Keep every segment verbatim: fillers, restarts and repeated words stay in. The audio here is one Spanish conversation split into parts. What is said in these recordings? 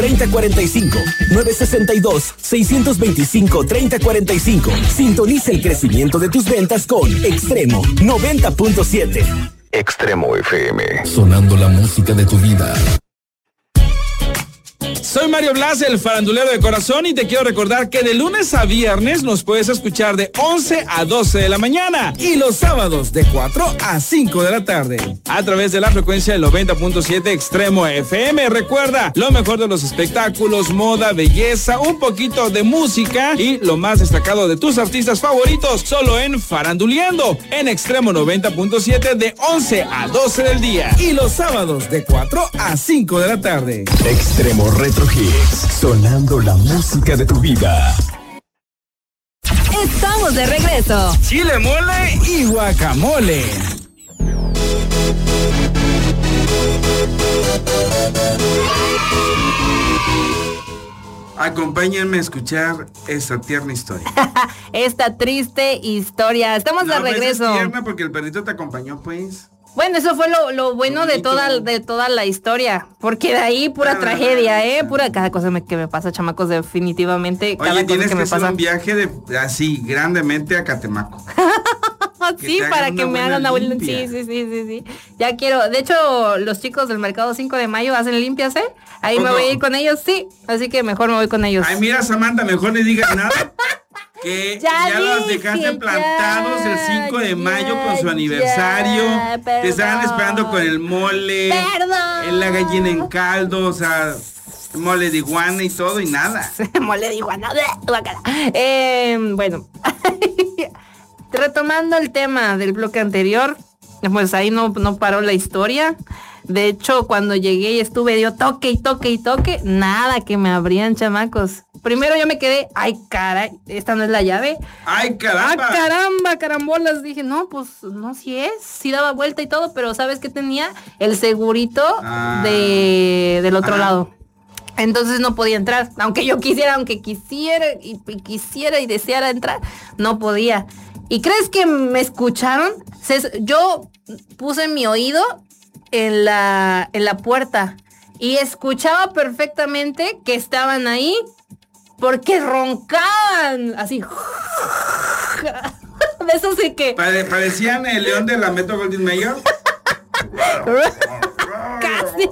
treinta cuarenta y cinco, nueve sesenta y dos, seiscientos veinticinco, treinta cuarenta y cinco. Sintoniza el crecimiento de tus ventas con Extremo noventa punto siete. Extremo F M. Sonando la música de tu vida. Soy Mario Blas, el farandulero de corazón, y te quiero recordar que de lunes a viernes nos puedes escuchar de once a doce de la mañana y los sábados de cuatro a cinco de la tarde a través de la frecuencia del noventa punto siete Extremo F M. Recuerda, lo mejor de los espectáculos, moda, belleza, un poquito de música y lo más destacado de tus artistas favoritos, solo en Faranduleando, en Extremo noventa punto siete de once a doce del día y los sábados de cuatro a cinco de la tarde. Extremo Retro Hits, sonando la música de tu vida. Estamos de regreso. Chile mole y guacamole. Acompáñenme a escuchar esta tierna historia. Esta triste historia. Estamos no, de regreso. Pues es tierna porque el perrito te acompañó, pues. Bueno, eso fue lo, lo bueno de toda, de toda la historia, porque de ahí pura ah, tragedia, ¿eh? Pura cada cosa me, que me pasa, chamacos, definitivamente. Oye, cada tienes cosa que, que me hacer pasa. un viaje de así, grandemente a Catemaco. Sí, para que me hagan una buena limpia. Sí, sí, sí, sí, sí. Ya quiero, de hecho, los chicos del mercado cinco de mayo hacen limpias, ¿eh? Ahí me voy a ir con ellos, sí, así que mejor me voy con ellos. Ay, mira, Samantha, mejor le digas nada. Que ya, ya los dejaste plantados ya, el cinco de mayo ya, con su aniversario. Ya, te estaban esperando con el mole. Perdón. En la gallina en caldo, o sea, mole de iguana y todo y nada. Mole de iguana. eh, bueno, retomando el tema del bloque anterior, pues ahí no, no paró la historia. De hecho, cuando llegué y estuve, dio toque y toque y toque, nada que me abrían, chamacos. Primero yo me quedé, ay, caray, esta no es la llave. Ay, caramba. Ay, caramba, carambolas. Dije, no, pues, no, sí es. Sí daba vuelta y todo, pero ¿sabes qué tenía? El segurito ah. de, del otro ah. lado. Entonces no podía entrar. Aunque yo quisiera, aunque quisiera y, y quisiera y deseara entrar, no podía. ¿Y crees que me escucharon? Se, yo puse mi oído en la, en la puerta y escuchaba perfectamente que estaban ahí porque roncaban así. De eso sí que Pare, parecían el león de la Metro Goldwyn Mayer. Casi.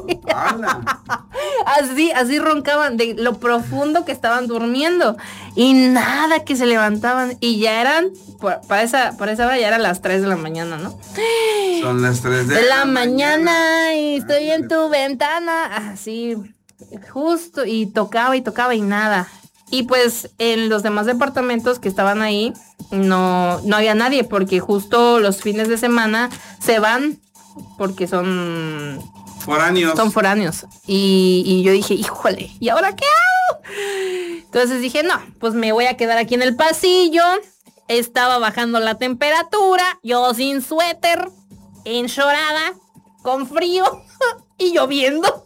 Así, así roncaban de lo profundo que estaban durmiendo y nada que se levantaban y ya eran para esa para esa hora ya eran las tres de la mañana, ¿no? Son las tres de, de la, la mañana, mañana y estoy en tu ventana, así justo y tocaba y tocaba y nada. Y pues en los demás departamentos que estaban ahí no no había nadie porque justo los fines de semana se van porque son foráneos. Son foráneos. Y, y yo dije, híjole, ¿y ahora qué hago? Entonces dije, no, pues me voy a quedar aquí en el pasillo. Estaba bajando la temperatura, yo sin suéter, enchorada, con frío y lloviendo.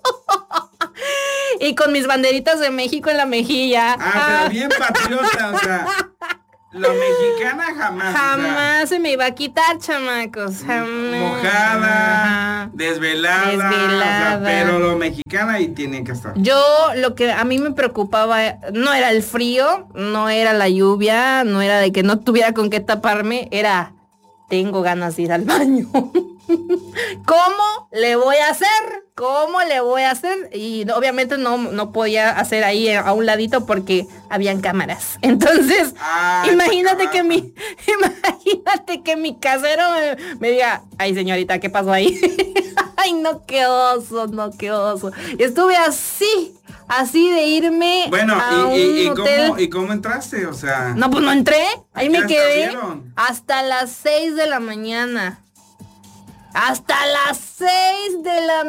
Y con mis banderitas de México en la mejilla. Ah, pero bien patriota, o sea... La mexicana jamás. Jamás o sea, se me iba a quitar, chamacos. Jamás. Mojada, desvelada, desvelada. O sea, pero lo mexicana ahí tiene que estar. Yo, lo que a mí me preocupaba no era el frío, no era la lluvia, no era de que no tuviera con qué taparme, era, tengo ganas de ir al baño. ¿Cómo le voy a hacer? ¿Cómo le voy a hacer? Y obviamente no, no podía hacer ahí a un ladito porque habían cámaras. Entonces, ay, imagínate que mi, imagínate que mi casero me, me diga, ay señorita, ¿qué pasó ahí? Ay, no, qué oso, no, qué oso. Estuve así, así de irme bueno, a y, y, un y hotel. ¿cómo, ¿y cómo entraste? O sea... No, pues no entré. Ahí me quedé vieron? hasta las seis de la mañana. Hasta las seis de la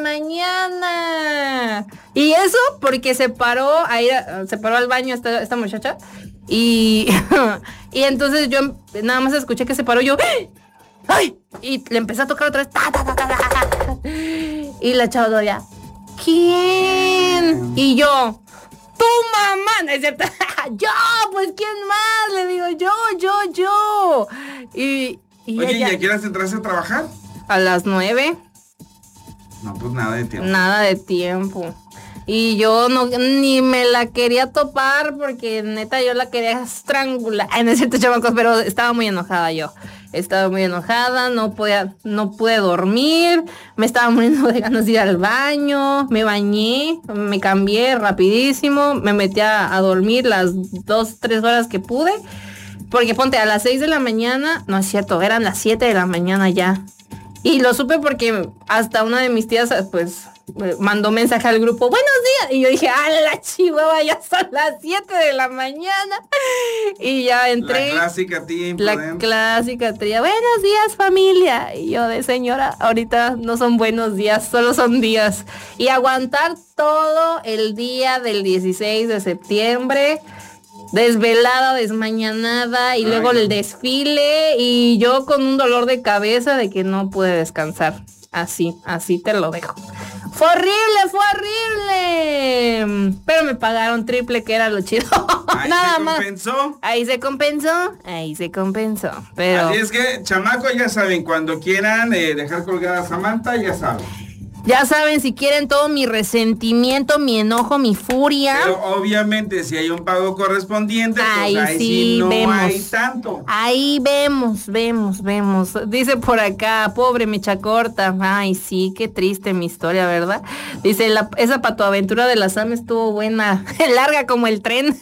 mañana. Y eso porque se paró a ir a, se paró al baño esta, esta muchacha. Y, y entonces yo nada más escuché que se paró yo. ¡Ay! Y le empecé a tocar otra vez. Ta, ta, ta, ta, ta. Y la chava todavía. ¿Quién? Y yo. ¡Tu mamá! ¿No es cierto? Yo, pues ¿quién más? Le digo, yo, yo, yo. Y, y oye, ella, ¿y a qué horas entraste a trabajar? A las nueve. No, pues nada de tiempo. Nada de tiempo. Y yo no ni me la quería topar porque neta yo la quería estrangular. En ese chamacos, pero estaba muy enojada yo. Estaba muy enojada, no podía, no pude dormir, me estaba muriendo de ganas de ir al baño, me bañé, me cambié rapidísimo, me metí a, a dormir las dos, tres horas que pude. Porque ponte, a las seis de la mañana, no es cierto, eran las siete de la mañana ya. Y lo supe porque hasta una de mis tías, pues, mandó mensaje al grupo, buenos días. Y yo dije, ¡ah, la chihuahua! Ya son las siete de la mañana. Y ya entré. La clásica tía imprudente. La clásica tía, buenos días, familia. Y yo de señora, ahorita no son buenos días, solo son días. Y aguantar todo el día del dieciséis de septiembre. Desvelada, desmañanada y Ay, luego no. el desfile y yo con un dolor de cabeza de que no pude descansar. Así, así te lo dejo. Fue horrible, fue horrible. Pero me pagaron triple, que era lo chido. Ahí Nada se más. compensó. Ahí se compensó, ahí se compensó. Pero así es que, chamacos, ya saben, cuando quieran eh, dejar colgada a Samantha, ya saben. Ya saben, si quieren todo mi resentimiento, mi enojo, mi furia. Pero obviamente si hay un pago correspondiente, ahí pues ahí sí, sí no vemos. hay tanto. Ahí vemos, vemos, vemos. Dice por acá, pobre mecha corta. Ay, sí, qué triste mi historia, ¿verdad? Dice, la, esa patoaventura de la Sam estuvo buena, larga como el tren.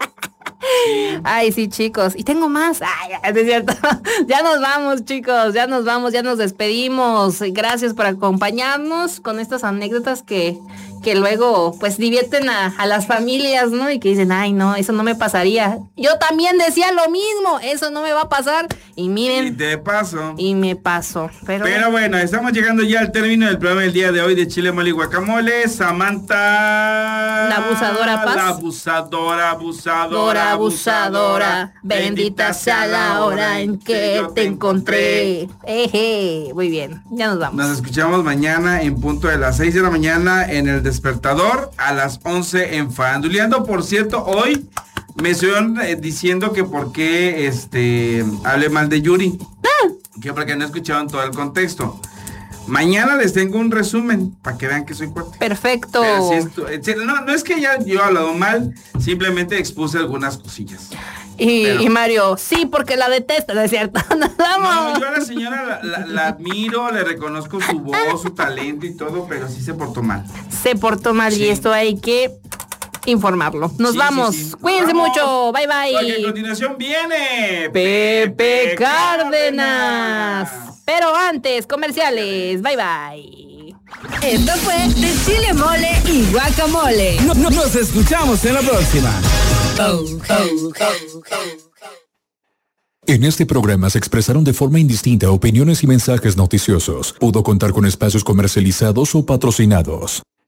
Sí. Ay, sí, chicos. Y tengo más. Ay, es cierto. Ya nos vamos, chicos. Ya nos vamos, ya nos despedimos. Gracias por acompañarnos con estas anécdotas que, que luego, pues, divierten a, a las familias, ¿no? Y que dicen, ay, no, eso no me pasaría. Yo también decía lo mismo. Eso no me va a pasar. Y miren. Y te paso. Y me paso. Pero, Pero bueno, estamos llegando ya al término del programa del día de hoy de Chile, Mole y Guacamole. Samantha. La abusadora Paz. La abusadora, abusadora. Abusadora, bendita sea la hora en que te encontré. Eje, muy bien, ya nos vamos. Nos escuchamos mañana en punto de las seis de la mañana en El Despertador, a las once en Faranduleando. Por cierto, hoy me estuvieron eh, diciendo que por qué este, hable mal de Yuri. Ah. Que porque no escucharon todo el contexto. Mañana les tengo un resumen para que vean que soy fuerte. Perfecto. Si esto, no, no es que ya yo he hablado mal, simplemente expuse algunas cosillas. Y, Pero, y Mario, sí, porque la detesto, ¿no es cierto? No, yo a la señora la, la, la admiro, le reconozco su voz, su talento y todo, pero sí se portó mal. Se portó mal sí. Y esto hay que informarlo. Nos sí, vamos. Sí, sí. Cuídense vamos. mucho. Bye, bye. Porque a continuación viene Pepe, Pepe Cárdenas. Cárdenas. Pero antes, comerciales. Bye, bye. Esto fue de Chile, Mole y Guacamole. No, no, nos escuchamos en la próxima. Oh, oh, oh, oh. En este programa se expresaron de forma indistinta opiniones y mensajes noticiosos. Pudo contar con espacios comercializados o patrocinados.